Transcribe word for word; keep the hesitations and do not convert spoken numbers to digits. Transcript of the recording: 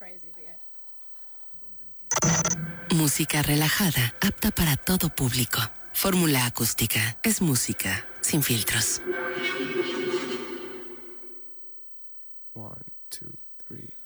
Música relajada, apta para todo público. Fórmula Acústica. Es música sin filtros. One, two, three.